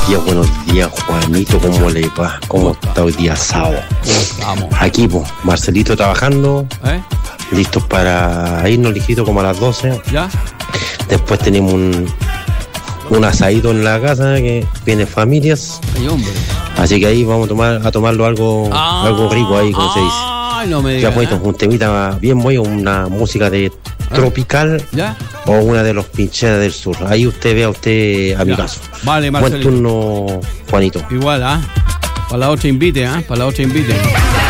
buenos días, Juanito, ¿cómo le va? ¿Cómo está hoy día sábado? Vamos. Aquí, pues, Marcelito trabajando, listos para irnos lijitos como a las 12. ¿Ya? Después tenemos un asadito en la casa, que viene familias. Ay, hombre. Así que ahí vamos a tomarlo algo rico ahí, como se dice. Ay, no me digas. Ya, Juanito, un temita bien bueno, una música de tropical. ¿Ya? O una de los Pincheras del Sur. Ahí usted vea a mi caso. Vale, Buen Marcelito. turno, Juanito. Igual, Para la otra invite, Para la otra invite.